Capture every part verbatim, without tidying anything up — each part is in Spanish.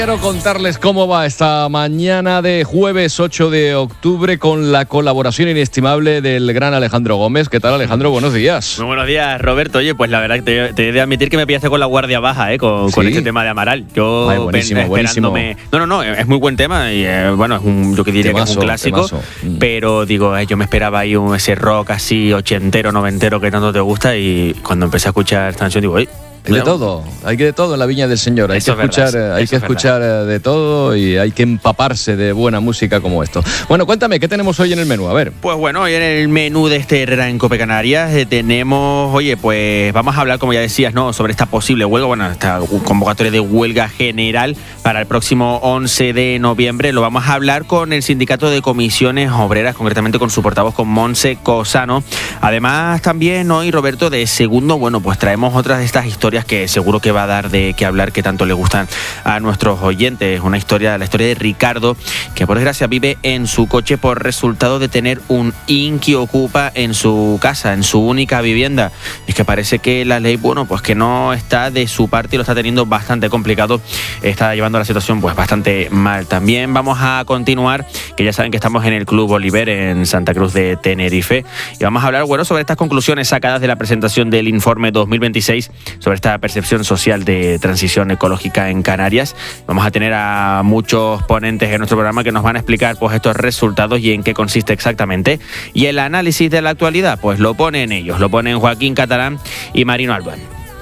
Quiero contarles cómo va esta mañana de jueves ocho de octubre con la colaboración inestimable del gran Alejandro Gómez. ¿Qué tal, Alejandro? Buenos días. Muy buenos días, Roberto. Oye, pues la verdad que te, te he de admitir que me pillaste con la guardia baja, ¿eh? Con, ¿Sí? con este tema de Amaral. Yo Ay, buenísimo, esperándome... buenísimo. No, no, no, es muy buen tema y eh, bueno, es un, yo que diría temazo, que es un clásico, mm. pero digo, eh, yo me esperaba ahí un, ese rock así ochentero, noventero que tanto te gusta y cuando empecé a escuchar esta canción digo, ¡ay! Hay de todo, hay de todo en la viña del Señor. Hay eso que escuchar, verdad, hay que escuchar de todo y hay que empaparse de buena música como esto. Bueno, cuéntame, ¿qué tenemos hoy en el menú? A ver. Pues bueno, hoy en el menú de este Herrera en Cope Canarias eh, tenemos, oye, pues vamos a hablar, como ya decías, ¿no? Sobre esta posible huelga, bueno, esta convocatoria de huelga general para el próximo once de noviembre. Lo vamos a hablar con el Sindicato de Comisiones Obreras, concretamente con su portavoz, con Montse Cosano. Además, también hoy, Roberto, de segundo, bueno, pues traemos otras de estas historias que seguro que va a dar de qué hablar, que tanto le gustan a nuestros oyentes. Una historia, la historia de Ricardo, que por desgracia vive en su coche por resultado de tener un inquiocupa en su casa, en su única vivienda. Y es que parece que la ley, bueno, pues que no está de su parte y lo está teniendo bastante complicado. Está llevando la situación pues bastante mal. También vamos a continuar, que ya saben que estamos en el Club Oliver en Santa Cruz de Tenerife y vamos a hablar, bueno, sobre estas conclusiones sacadas de la presentación del informe dos mil veintiséis sobre esta percepción social de transición ecológica en Canarias. Vamos a tener a muchos ponentes en nuestro programa que nos van a explicar pues estos resultados y en qué consiste exactamente. Y el análisis de la actualidad, pues lo ponen ellos, lo ponen Joaquín Catalán y Marino Alban.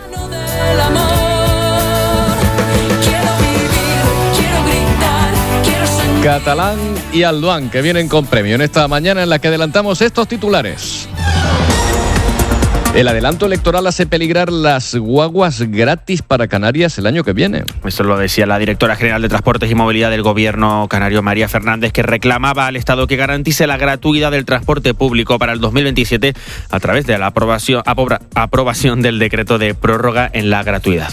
Catalán y Alduán, que vienen con premio en esta mañana en la que adelantamos estos titulares. El adelanto electoral hace peligrar las guaguas gratis para Canarias el año que viene. Eso lo decía la directora general de Transportes y Movilidad del Gobierno canario, María Fernández, que reclamaba al Estado que garantice la gratuidad del transporte público para el dos mil veintisiete a través de la aprobación, aprobación del decreto de prórroga en la gratuidad.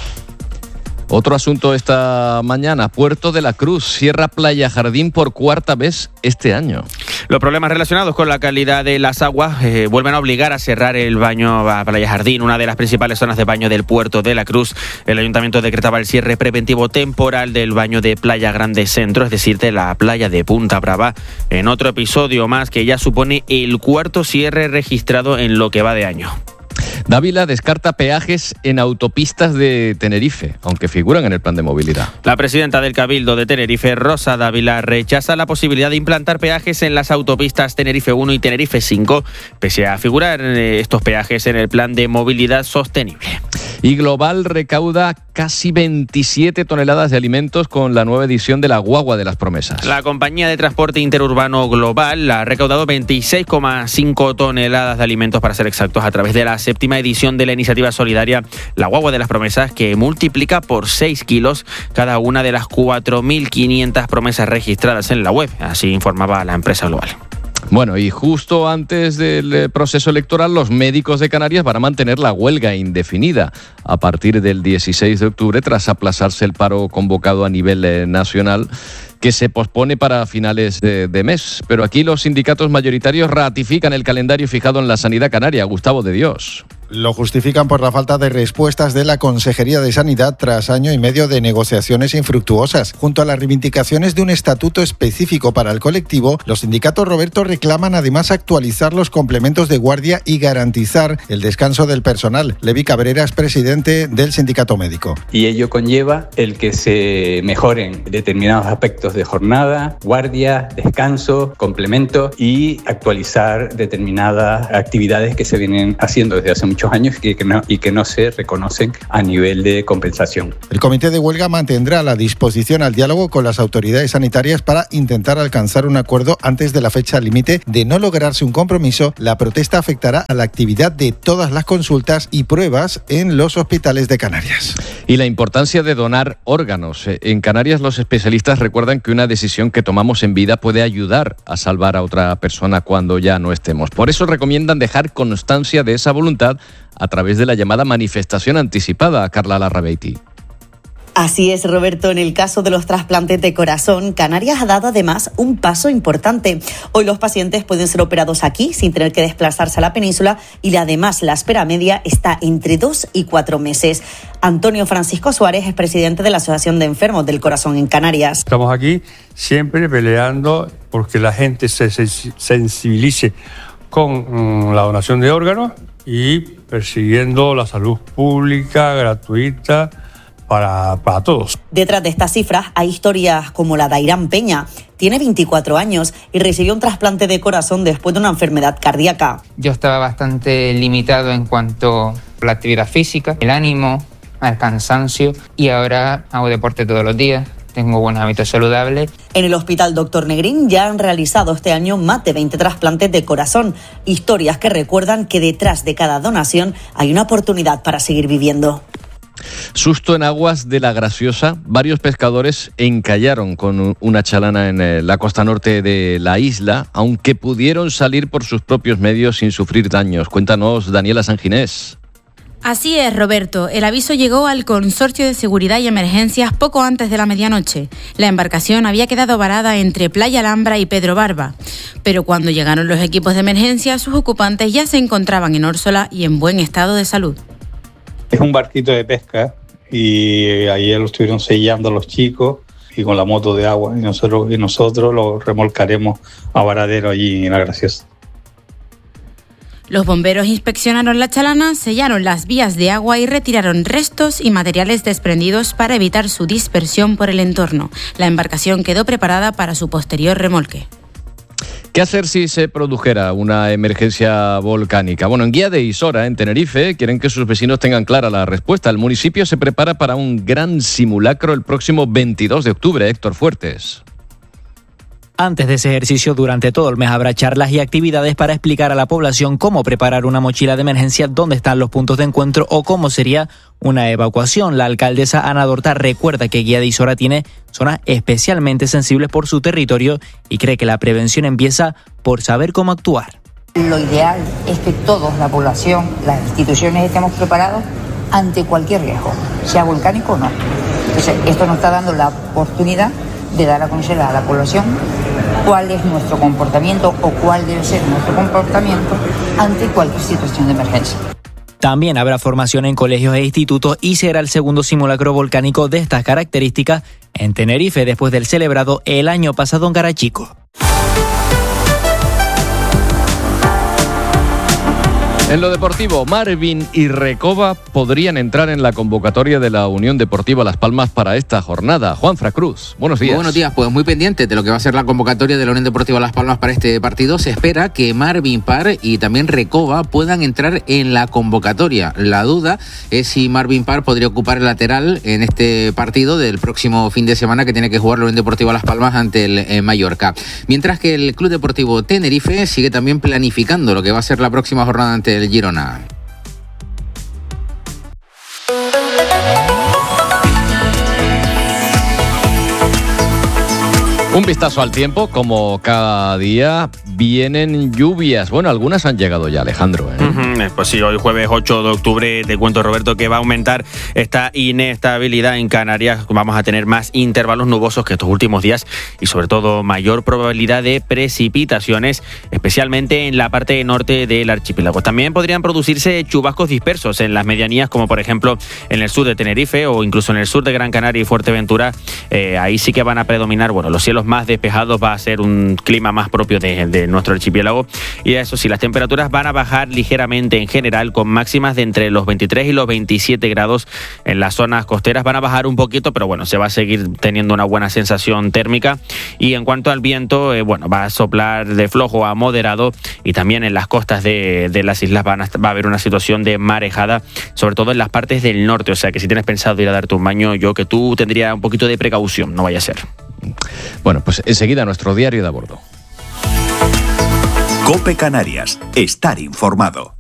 Otro asunto esta mañana, Puerto de la Cruz cierra Playa Jardín por cuarta vez este año. Los problemas relacionados con la calidad de las aguas eh, vuelven a obligar a cerrar el baño a Playa Jardín, una de las principales zonas de baño del Puerto de la Cruz. El Ayuntamiento decretaba el cierre preventivo temporal del baño de Playa Grande Centro, es decir, de la playa de Punta Brava, en otro episodio más que ya supone el cuarto cierre registrado en lo que va de año. Dávila descarta peajes en autopistas de Tenerife, aunque figuran en el plan de movilidad. La presidenta del Cabildo de Tenerife, Rosa Dávila, rechaza la posibilidad de implantar peajes en las autopistas Tenerife uno y Tenerife cinco, pese a figurar estos peajes en el plan de movilidad sostenible. Y Global recauda casi veintisiete toneladas de alimentos con la nueva edición de la Guagua de las Promesas. La compañía de transporte interurbano Global ha recaudado veintiséis coma cinco toneladas de alimentos, para ser exactos, a través de la séptima edición de la iniciativa solidaria La Guagua de las Promesas, que multiplica por seis kilos cada una de las cuatro mil quinientas promesas registradas en la web, así informaba la empresa Global. Bueno, y justo antes del proceso electoral, los médicos de Canarias van a mantener la huelga indefinida a partir del dieciséis de octubre, tras aplazarse el paro convocado a nivel eh, nacional, que se pospone para finales de, de mes. Pero aquí los sindicatos mayoritarios ratifican el calendario fijado en la sanidad canaria. Gustavo de Dios. Lo justifican por la falta de respuestas de la Consejería de Sanidad tras año y medio de negociaciones infructuosas. Junto a las reivindicaciones de un estatuto específico para el colectivo, los sindicatos, Roberto, reclaman además actualizar los complementos de guardia y garantizar el descanso del personal. Levi Cabrera es presidente del sindicato médico. Y ello conlleva el que se mejoren determinados aspectos de jornada, guardia, descanso, complemento y actualizar determinadas actividades que se vienen haciendo desde hace mucho muchos años y que, no, y que no se reconocen a nivel de compensación. El comité de huelga mantendrá la disposición al diálogo con las autoridades sanitarias para intentar alcanzar un acuerdo antes de la fecha límite. De no lograrse un compromiso, la protesta afectará a la actividad de todas las consultas y pruebas en los hospitales de Canarias. Y la importancia de donar órganos. En Canarias, los especialistas recuerdan que una decisión que tomamos en vida puede ayudar a salvar a otra persona cuando ya no estemos. Por eso recomiendan dejar constancia de esa voluntad a través de la llamada manifestación anticipada, a Carla Larrabeiti. Así es, Roberto. En el caso de los trasplantes de corazón, Canarias ha dado además un paso importante. Hoy los pacientes pueden ser operados aquí sin tener que desplazarse a la península y además la espera media está entre dos y cuatro meses. Antonio Francisco Suárez es presidente de la Asociación de Enfermos del Corazón en Canarias. Estamos aquí siempre peleando porque la gente se sensibilice con la donación de órganos y persiguiendo la salud pública, gratuita, Para, para todos. Detrás de estas cifras hay historias como la de Airán Peña. Tiene veinticuatro años y recibió un trasplante de corazón después de una enfermedad cardíaca. Yo estaba bastante limitado en cuanto a la actividad física, el ánimo, el cansancio, y ahora hago deporte todos los días. Tengo buenos hábitos saludables. En el Hospital Doctor Negrín ya han realizado este año más de veinte trasplantes de corazón. Historias que recuerdan que detrás de cada donación hay una oportunidad para seguir viviendo. Susto en aguas de La Graciosa. Varios pescadores encallaron con una chalana en la costa norte de la isla, aunque pudieron salir por sus propios medios sin sufrir daños. Cuéntanos, Daniela Sanginés. Así es, Roberto. El aviso llegó al Consorcio de Seguridad y Emergencias poco antes de la medianoche. La embarcación había quedado varada entre Playa Alhambra y Pedro Barba. Pero cuando llegaron los equipos de emergencia, sus ocupantes ya se encontraban en Órsola y en buen estado de salud. Es un barquito de pesca y ayer lo estuvieron sellando los chicos y con la moto de agua y nosotros, y nosotros lo remolcaremos a Varadero allí en La Graciosa. Los bomberos inspeccionaron la chalana, sellaron las vías de agua y retiraron restos y materiales desprendidos para evitar su dispersión por el entorno. La embarcación quedó preparada para su posterior remolque. ¿Qué hacer si se produjera una emergencia volcánica? Bueno, en Guía de Isora, en Tenerife, quieren que sus vecinos tengan clara la respuesta. El municipio se prepara para un gran simulacro el próximo veintidós de octubre. Héctor Fuertes. Antes de ese ejercicio, durante todo el mes habrá charlas y actividades para explicar a la población cómo preparar una mochila de emergencia, dónde están los puntos de encuentro o cómo sería una evacuación. La alcaldesa Ana Dorta recuerda que Guía de Isora tiene zonas especialmente sensibles por su territorio y cree que la prevención empieza por saber cómo actuar. Lo ideal es que todos, la población, las instituciones, estemos preparados ante cualquier riesgo, sea volcánico o no. Entonces, esto nos está dando la oportunidad de dar a conocer a la población cuál es nuestro comportamiento o cuál debe ser nuestro comportamiento ante cualquier situación de emergencia. También habrá formación en colegios e institutos y será el segundo simulacro volcánico de estas características en Tenerife después del celebrado el año pasado en Garachico. En lo deportivo, Marvin y Recoba podrían entrar en la convocatoria de la Unión Deportiva Las Palmas para esta jornada. Juanfra Cruz, buenos días. Muy buenos días, pues muy pendiente de lo que va a ser la convocatoria de la Unión Deportiva Las Palmas para este partido. Se espera que Marvin Parr y también Recoba puedan entrar en la convocatoria. La duda es si Marvin Parr podría ocupar el lateral en este partido del próximo fin de semana que tiene que jugar la Unión Deportiva Las Palmas ante el eh, Mallorca. Mientras que el Club Deportivo Tenerife sigue también planificando lo que va a ser la próxima jornada ante el Girona. Un vistazo al tiempo, como cada día vienen lluvias. Bueno, algunas han llegado ya, Alejandro, ¿eh? Uh-huh. Pues sí, hoy jueves ocho de octubre te cuento, Roberto, que va a aumentar esta inestabilidad en Canarias. Vamos a tener más intervalos nubosos que estos últimos días y sobre todo mayor probabilidad de precipitaciones, especialmente en la parte norte del archipiélago. También podrían producirse chubascos dispersos en las medianías, como por ejemplo en el sur de Tenerife o incluso en el sur de Gran Canaria y Fuerteventura. Eh, ahí sí que van a predominar, bueno, los cielos más despejados, va a ser un clima más propio de, de nuestro archipiélago. Y eso sí, las temperaturas van a bajar ligeramente en general, con máximas de entre los veintitrés y los veintisiete grados en las zonas costeras. Van a bajar un poquito, pero bueno, se va a seguir teniendo una buena sensación térmica. Y en cuanto al viento, eh, bueno, va a soplar de flojo a moderado y también en las costas de, de las islas van a, va a haber una situación de marejada, sobre todo en las partes del norte. O sea que si tienes pensado ir a darte un baño, yo que tú tendría un poquito de precaución, no vaya a ser. Bueno, pues enseguida nuestro diario de a bordo. COPE Canarias. Estar informado.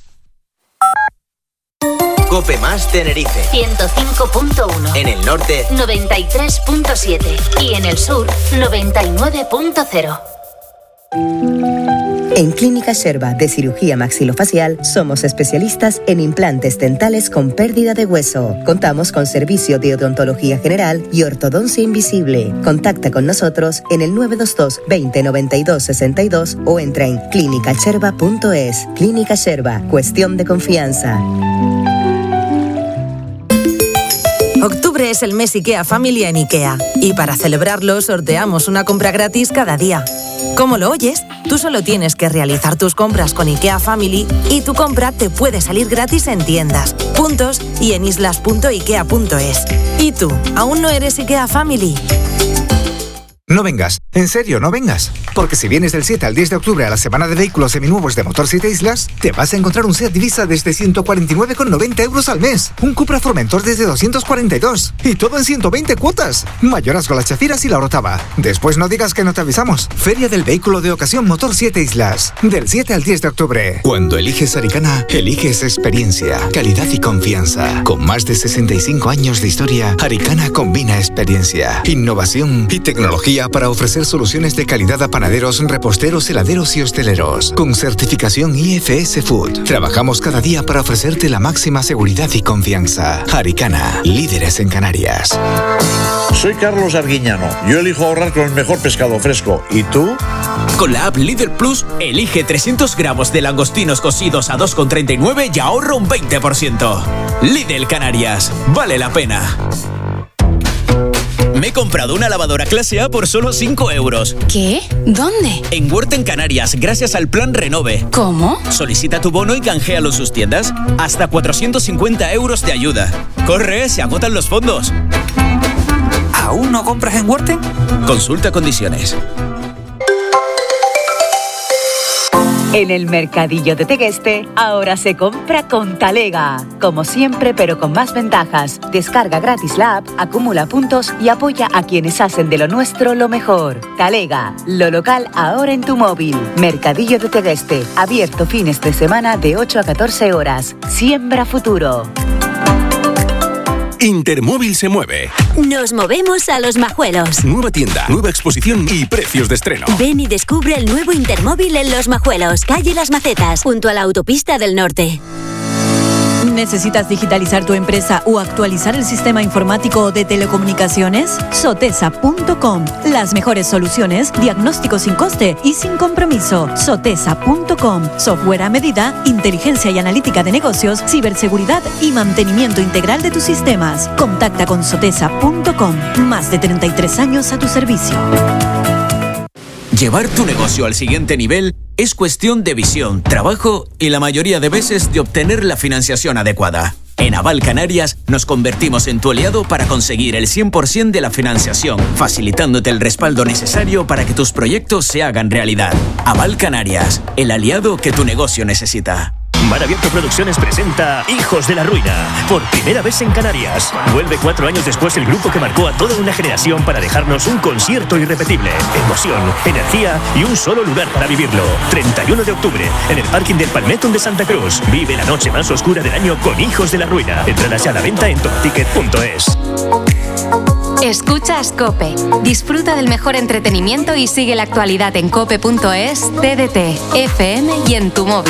COPE más Tenerife. ciento cinco punto uno. En el norte. noventa y tres punto siete. Y en el sur, noventa y nueve punto cero. En Clínica Sherba de Cirugía Maxilofacial somos especialistas en implantes dentales con pérdida de hueso. Contamos con servicio de odontología general y ortodoncia invisible. Contacta con nosotros en el nueve dos dos, veinte, noventa y dos, sesenta y dos o entra en clínica sherba punto es. Clínica Sherba, cuestión de confianza. Octubre es el mes IKEA Family en IKEA y para celebrarlo sorteamos una compra gratis cada día. ¿Cómo lo oyes? Tú solo tienes que realizar tus compras con IKEA Family y tu compra te puede salir gratis en tiendas, puntos y en islas punto ikea punto es. ¿Y tú, aún no eres IKEA Family? No vengas, en serio, no vengas. Porque si vienes del siete al diez de octubre a la semana de vehículos seminuevos de Motor siete Islas, te vas a encontrar un Seat Divisa desde ciento cuarenta y nueve con noventa euros al mes, un Cupra Formentor desde doscientos cuarenta y dos y todo en ciento veinte cuotas. Mayorazgo, Las Chafiras y La Orotava. Después no digas que no te avisamos. Feria del Vehículo de Ocasión Motor siete Islas, del siete al diez de octubre. Cuando eliges Aricana, eliges experiencia, calidad y confianza. Con más de sesenta y cinco años de historia, Aricana combina experiencia, innovación y tecnología para ofrecer soluciones de calidad a panaderos, reposteros, heladeros y hosteleros. Con certificación I F S Food. Trabajamos cada día para ofrecerte la máxima seguridad y confianza. Aricana, líderes en Canarias. Soy Carlos Arguiñano. Yo elijo ahorrar con el mejor pescado fresco. ¿Y tú? Con la app Líder Plus, elige trescientos gramos de langostinos cocidos a dos con treinta y nueve y ahorra un veinte por ciento. Lidl Canarias. Vale la pena. Me he comprado una lavadora clase A por solo cinco euros. ¿Qué? ¿Dónde? En Huerta en Canarias, gracias al plan Renove. ¿Cómo? Solicita tu bono y canjealo en sus tiendas. Hasta cuatrocientos cincuenta euros de ayuda. ¡Corre! Se agotan los fondos. ¿Aún no compras en Huerta? Consulta condiciones. En el Mercadillo de Tegueste, ahora se compra con Talega. Como siempre, pero con más ventajas. Descarga gratis la app, acumula puntos y apoya a quienes hacen de lo nuestro lo mejor. Talega, lo local ahora en tu móvil. Mercadillo de Tegueste, abierto fines de semana de ocho a catorce horas. Siembra futuro. Intermóvil se mueve. Nos movemos a Los Majuelos. Nueva tienda, nueva exposición y precios de estreno. Ven y descubre el nuevo Intermóvil en Los Majuelos, calle Las Macetas, junto a la autopista del Norte. ¿Necesitas digitalizar tu empresa o actualizar el sistema informático o de telecomunicaciones? Sotesa punto com. Las mejores soluciones, diagnóstico sin coste y sin compromiso. Sotesa punto com. Software a medida, inteligencia y analítica de negocios, ciberseguridad y mantenimiento integral de tus sistemas. Contacta con Sotesa punto com. Más de treinta y tres años a tu servicio. Llevar tu negocio al siguiente nivel es cuestión de visión, trabajo y la mayoría de veces de obtener la financiación adecuada. En Aval Canarias nos convertimos en tu aliado para conseguir el cien por ciento de la financiación, facilitándote el respaldo necesario para que tus proyectos se hagan realidad. Aval Canarias, el aliado que tu negocio necesita. Mar Abierto Producciones presenta Hijos de la Ruina, por primera vez en Canarias. Vuelve cuatro años después el grupo que marcó a toda una generación para dejarnos un concierto irrepetible. Emoción, energía y un solo lugar para vivirlo. treinta y uno de octubre, en el parking del Palmetón de Santa Cruz. Vive la noche más oscura del año con Hijos de la Ruina. Entradas ya a la venta en topticket punto es. Escuchas COPE. Disfruta del mejor entretenimiento y sigue la actualidad en cope punto es, T D T, F M y en tu móvil.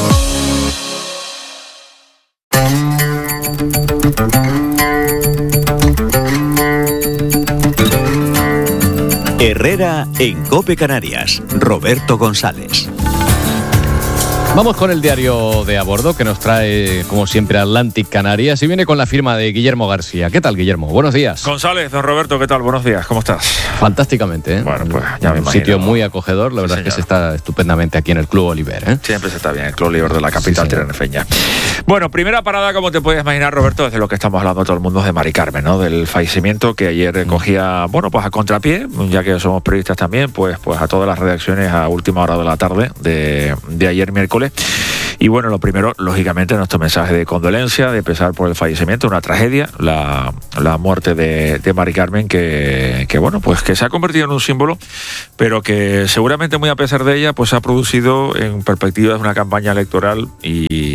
Herrera en COPE Canarias. Roberto González. Vamos con el diario de a bordo que nos trae, como siempre, Atlantic Canarias y viene con la firma de Guillermo García. ¿Qué tal, Guillermo? Buenos días. González, don Roberto, ¿qué tal? Buenos días, ¿cómo estás? Fantásticamente, ¿eh? Bueno, pues ya me Un imagino. sitio muy acogedor, la Sí, verdad señor. es que se está estupendamente aquí en el Club Oliver, ¿eh? Siempre se está bien, el Club Oliver de la capital Sí, tinerfeña. Bueno, primera parada, como te puedes imaginar, Roberto, desde lo que estamos hablando todo el mundo, de Mari Carmen, ¿no? Del fallecimiento que ayer cogía, bueno, pues a contrapié, ya que somos periodistas también, pues, pues a todas las redacciones a última hora de la tarde de, de ayer miércoles. Y bueno, lo primero, lógicamente, nuestro mensaje de condolencia, de pesar por el fallecimiento, una tragedia, la, la muerte de, de Mari Carmen, que, que bueno, pues que se ha convertido en un símbolo, pero que seguramente muy a pesar de ella, pues ha producido en perspectiva una campaña electoral y, y,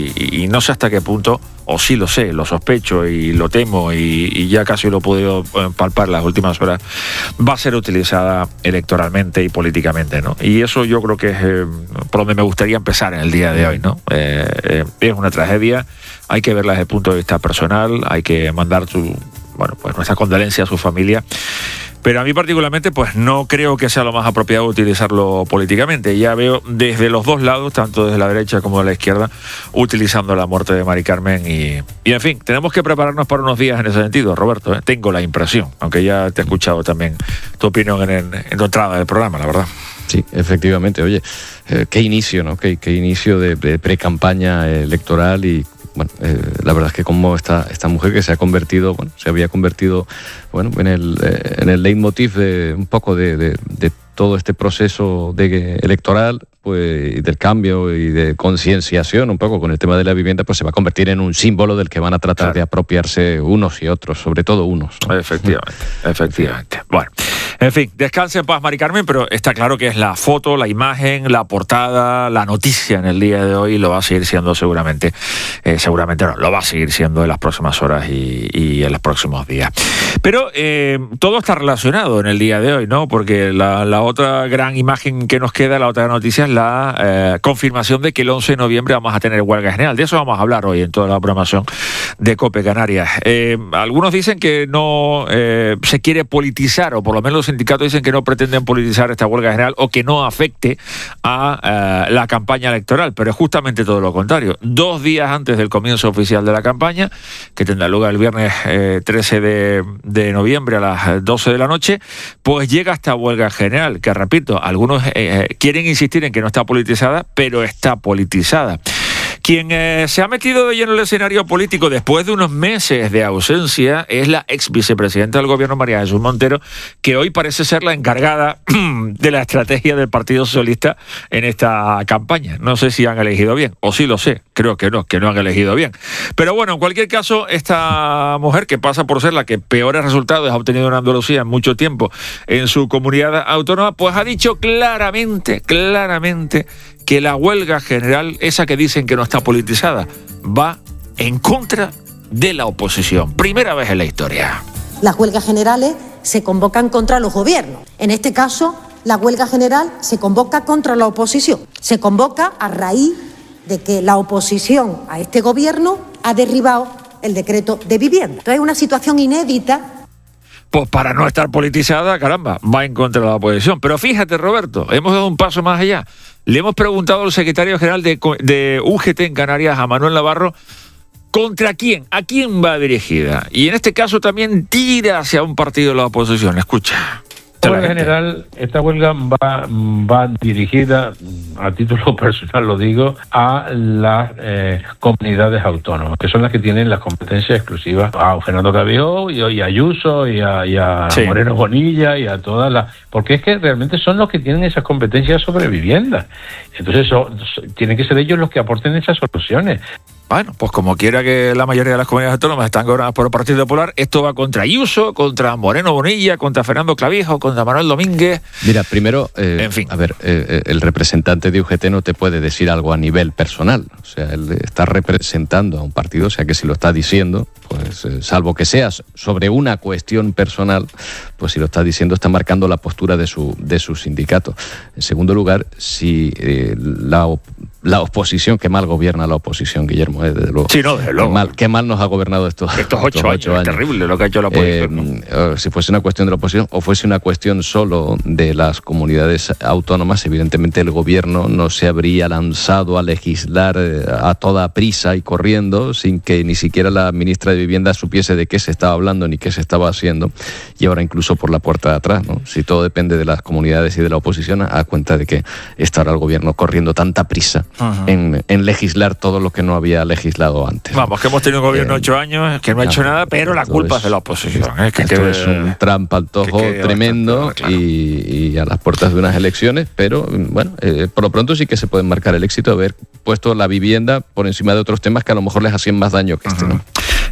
y, y no sé hasta qué punto, o sí lo sé, lo sospecho y lo temo y, y ya casi lo he podido palpar las últimas horas, va a ser utilizada electoralmente y políticamente, ¿no? Y eso yo creo que es eh, por donde me gustaría empezar en el día de hoy, ¿no? Eh, eh, es una tragedia, hay que verla desde el punto de vista personal, hay que mandar su, bueno, pues nuestra condolencia a su familia. Pero a mí particularmente pues no creo que sea lo más apropiado utilizarlo políticamente. Ya veo desde los dos lados, tanto desde la derecha como de la izquierda, utilizando la muerte de Mari Carmen y, y en fin, tenemos que prepararnos para unos días en ese sentido, Roberto, ¿eh? Tengo la impresión, aunque ya te he escuchado también tu opinión en, en, en tu entrada del programa, la verdad. Sí, efectivamente. Oye, eh, qué inicio, ¿no? Qué, qué inicio de, de pre-campaña electoral y bueno, eh, la verdad es que como esta, esta mujer que se ha convertido, bueno, se había convertido, bueno, en el, eh, en el leitmotiv de un poco de, de, de todo este proceso de, electoral, pues, del cambio y de concienciación un poco con el tema de la vivienda, pues se va a convertir en un símbolo del que van a tratar claro. de apropiarse unos y otros, sobre todo unos, ¿no? Efectivamente, efectivamente. Bueno, en fin, descanse en paz, Mari Carmen, pero está claro que es la foto, la imagen, la portada, la noticia en el día de hoy, y lo va a seguir siendo seguramente, eh, seguramente no, lo va a seguir siendo en las próximas horas y, y en los próximos días. Pero eh, todo está relacionado en el día de hoy, ¿no? Porque la, la otra gran imagen que nos queda, la otra noticia es la eh, confirmación de que el once de noviembre vamos a tener huelga general. De eso vamos a hablar hoy en toda la programación de COPE Canarias. Eh, algunos dicen que no eh, se quiere politizar, o por lo menos los sindicatos dicen que no pretenden politizar esta huelga general o que no afecte a eh, la campaña electoral, pero es justamente todo lo contrario. Dos días antes del comienzo oficial de la campaña, que tendrá lugar el viernes eh, trece de noviembre a las doce de la noche, pues llega esta huelga general, que repito, algunos eh, quieren insistir en que no está politizada, pero está politizada. Quien eh, se ha metido de lleno en el escenario político después de unos meses de ausencia es la ex vicepresidenta del gobierno, María Jesús Montero, que hoy parece ser la encargada de la estrategia del Partido Socialista en esta campaña. No sé si han elegido bien, o sí lo sé, creo que no, que no han elegido bien. Pero bueno, en cualquier caso, esta mujer, que pasa por ser la que peores resultados ha obtenido en Andalucía en mucho tiempo en su comunidad autónoma, pues ha dicho claramente, claramente, que la huelga general, esa que dicen que no está politizada, va en contra de la oposición. Primera vez en la historia. Las huelgas generales se convocan contra los gobiernos. En este caso, la huelga general se convoca contra la oposición. Se convoca a raíz de que la oposición a este gobierno ha derribado el decreto de vivienda. Entonces, es una situación inédita. Pues para no estar politizada, caramba, va en contra de la oposición. Pero fíjate, Roberto, hemos dado un paso más allá. Le hemos preguntado al secretario general de, de U G T en Canarias, a Manuel Navarro, ¿contra quién? ¿A quién va dirigida? Y en este caso también tira hacia un partido de la oposición. Escucha. Esta huelga general, esta huelga va, va dirigida, a título personal lo digo, a las eh, comunidades autónomas, que son las que tienen las competencias exclusivas, a Fernando Cabió y, y a Ayuso y a, y a sí. Moreno Bonilla y a todas las... Porque es que realmente son los que tienen esas competencias sobre vivienda. Entonces son, tienen que ser ellos los que aporten esas soluciones. Bueno, pues como quiera que la mayoría de las comunidades autónomas están gobernadas por el Partido Popular, esto va contra Ayuso, contra Moreno Bonilla, contra Fernando Clavijo, contra Manuel Domínguez. Mira, primero, eh, en fin. a ver, eh, el representante de U G T no te puede decir algo a nivel personal. O sea, él está representando a un partido, o sea que si lo está diciendo, pues eh, salvo que seas sobre una cuestión personal, pues si lo está diciendo está marcando la postura de su, de su sindicato. En segundo lugar, si eh, la La oposición, qué mal gobierna la oposición, Guillermo, eh, desde luego. Sí, no, desde luego. Qué mal, qué mal nos ha gobernado estos, estos ocho, estos ocho años, años. Es terrible lo que ha hecho la oposición. Eh, ¿no? Si fuese una cuestión de la oposición o fuese una cuestión solo de las comunidades autónomas, evidentemente el gobierno no se habría lanzado a legislar eh, a toda prisa y corriendo sin que ni siquiera la ministra de Vivienda supiese de qué se estaba hablando ni qué se estaba haciendo, y ahora incluso por la puerta de atrás, ¿no? Si todo depende de las comunidades y de la oposición, a cuenta de que estará el gobierno corriendo tanta prisa En, en legislar todo lo que no había legislado antes. Vamos, que hemos tenido un gobierno eh, ocho años que no ha hecho no, nada, pero la culpa es, es de la oposición. ¿eh? Que esto quede, es un trampa al tojo tremendo bastante, claro. y, y a las puertas de unas elecciones, pero bueno, eh, por lo pronto sí que se puede marcar el éxito de haber puesto la vivienda por encima de otros temas que a lo mejor les hacían más daño que este, ¿no?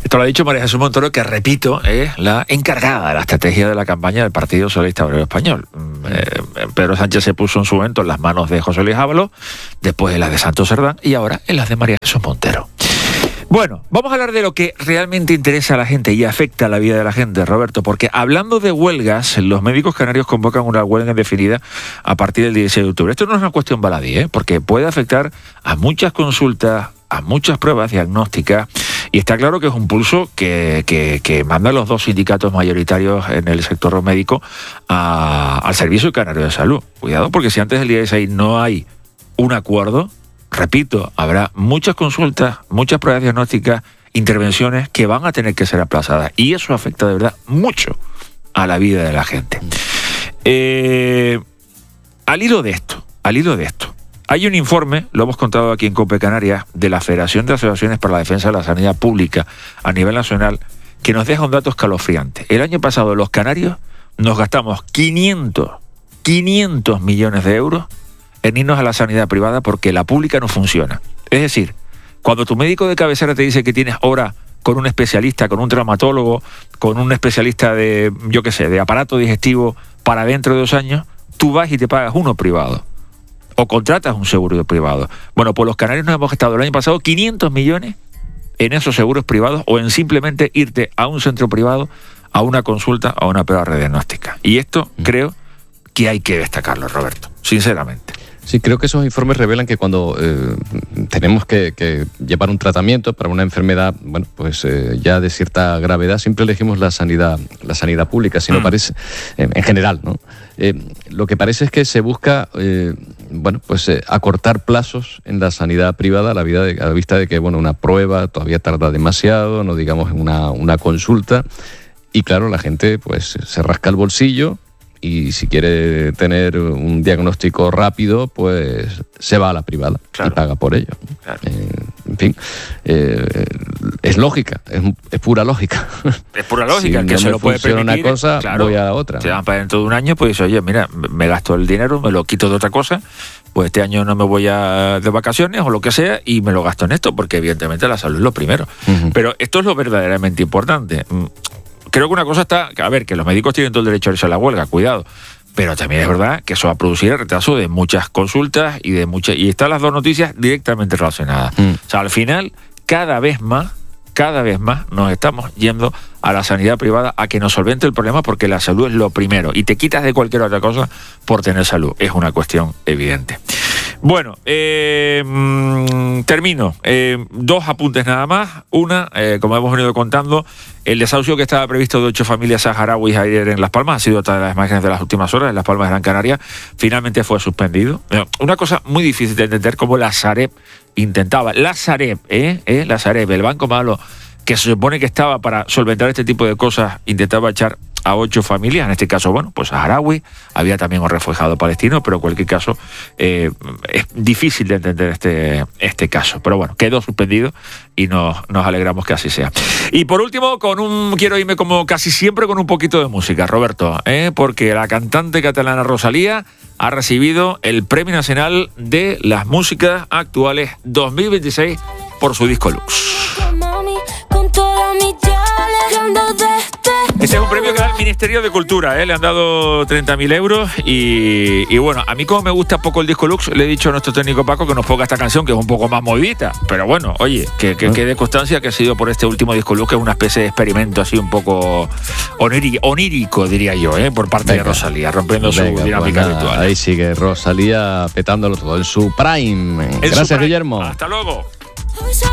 Esto lo ha dicho María Jesús Montoro, que repito, es la encargada de la estrategia de la campaña del Partido Socialista Obrero Español. Eh, Pedro Sánchez se puso en su momento en las manos de José Luis Ábalos, después en las de Santos Cerdán y ahora en las de María Jesús Montero. Bueno, vamos a hablar de lo que realmente interesa a la gente y afecta a la vida de la gente, Roberto, porque hablando de huelgas, los médicos canarios convocan una huelga indefinida a partir del dieciséis de octubre. Esto no es una cuestión baladí, ¿eh? Porque puede afectar a muchas consultas, a muchas pruebas diagnósticas, y está claro que es un pulso que, que, que mandan los dos sindicatos mayoritarios en el sector médico a, al Servicio Canario de Salud. Cuidado, porque si antes del dieciséis no hay un acuerdo, repito, habrá muchas consultas, muchas pruebas diagnósticas, intervenciones que van a tener que ser aplazadas. Y eso afecta de verdad mucho a la vida de la gente. Eh, al hilo de esto, al hilo de esto, hay un informe, lo hemos contado aquí en COPE Canarias, de la Federación de Asociaciones para la Defensa de la Sanidad Pública a nivel nacional, que nos deja un dato escalofriante. El año pasado los canarios nos gastamos quinientos millones de euros en irnos a la sanidad privada porque la pública no funciona. Es decir, cuando tu médico de cabecera te dice que tienes hora con un especialista, con un traumatólogo, con un especialista de, yo qué sé, de aparato digestivo para dentro de dos años, tú vas y te pagas uno privado. O contratas un seguro privado. Bueno, pues los canarios nos hemos gastado el año pasado quinientos millones en esos seguros privados o en simplemente irte a un centro privado, a una consulta, a una prueba radiognástica. Y esto mm. creo que hay que destacarlo, Roberto, sinceramente. Sí, creo que esos informes revelan que cuando eh, tenemos que, que llevar un tratamiento para una enfermedad, bueno, pues eh, ya de cierta gravedad, siempre elegimos la sanidad, la sanidad pública, si no parece, en, en general, ¿no? Eh, lo que parece es que se busca, eh, bueno, pues eh, acortar plazos en la sanidad privada a la, vida de, a la vista de que, bueno, una prueba todavía tarda demasiado, no digamos en una, una consulta, y claro, la gente pues se rasca el bolsillo. Y si quiere tener un diagnóstico rápido, pues se va a la privada, claro, y paga por ello. Claro. Eh, en fin, eh, es lógica, es, es pura lógica. Es pura lógica, si que no se me lo puede permitir. Una cosa, claro, voy a la otra. Te dan para dentro de un año, pues dices, oye, mira, me gasto el dinero, me lo quito de otra cosa, pues este año no me voy a de vacaciones o lo que sea y me lo gasto en esto, porque evidentemente la salud es lo primero. Uh-huh. Pero esto es lo verdaderamente importante. Creo que una cosa está, a ver, que los médicos tienen todo el derecho a irse a la huelga, cuidado, pero también es verdad que eso va a producir el retraso de muchas consultas y de muchas, y están las dos noticias directamente relacionadas. Mm. O sea, al final, cada vez más, cada vez más nos estamos yendo a la sanidad privada a que nos solvente el problema, porque la salud es lo primero y te quitas de cualquier otra cosa por tener salud. Es una cuestión evidente. Bueno, eh, mmm, termino. Eh, dos apuntes nada más. Una, eh, como hemos venido contando, el desahucio que estaba previsto de ocho familias saharauis ayer en Las Palmas, ha sido otra de las imágenes de las últimas horas, en Las Palmas de Gran Canaria, finalmente fue suspendido. Una cosa muy difícil de entender, como la Sareb intentaba, la Sareb, ¿eh? ¿eh? La Sareb, el banco malo, que se supone que estaba para solventar este tipo de cosas, intentaba echar a ocho familias, en este caso, bueno, pues saharaui, había también un refugiado palestino, pero en cualquier caso eh, es difícil de entender este, este caso. Pero bueno, quedó suspendido y nos, nos alegramos que así sea. Y por último, con un quiero irme como casi siempre con un poquito de música, Roberto, ¿eh? porque la cantante catalana Rosalía ha recibido el Premio Nacional de las Músicas Actuales dos mil veintiséis por su disco Lux. Este es un premio que da el Ministerio de Cultura, ¿eh? Le han dado treinta mil euros y, y bueno, a mí como me gusta poco el disco Lux, le he dicho a nuestro técnico Paco que nos ponga esta canción que es un poco más movidita, pero bueno, oye, que, que quede constancia que ha sido por este último disco Lux, que es una especie de experimento así un poco onírico, onírico diría yo, ¿eh? por parte Venga. de Rosalía, rompiendo Venga, su dinámica pues habitual. Ahí sigue Rosalía petándolo todo en su prime. En Gracias, su prime. Guillermo. Hasta luego.